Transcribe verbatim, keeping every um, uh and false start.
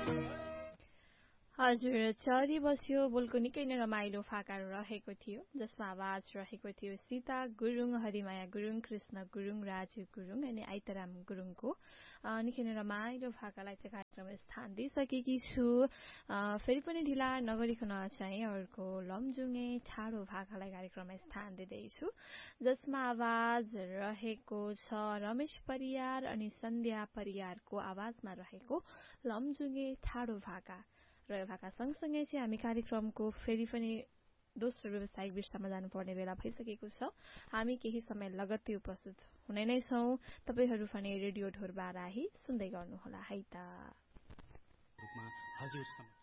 हजुर चरी बस्यो बोलको निकै नै रमाइलो फाका रहेको थियो जसमा आवाज रहेको थियो सीता गुरुङ हरिमाया गुरुङ कृष्ण गुरुङ राजु गुरुङ अनि आइतराम गुरुङको निकै नै रमाइलो फाकालाई चाहिँ कार्यक्रममा स्थान दिइसकेकी छु फेरि पनि ढिला नगरिकन चाहिँ अर्को लमजुङे ठाडो फाकालाई कार्यक्रममा स्थान दिँदैछु जसमा आवाज रहेको छ रमेश परियार अनि सन्ध्या परियारको आवाजमा रहेको लमजुङे ठाडो फाका र यो भाका सँगसँगै चाहिँ हामी कार्यक्रमको फेरि पनि दोस्रो व्यावसायिक विश्राममा जानुपर्ने बेला भइसकेको छ हामी केही समय लगत्तै उपस्थित हुने नै छौं तपाईहरू पनि रेडियो ढोरबाराही सुन्दै गर्नुहोला है त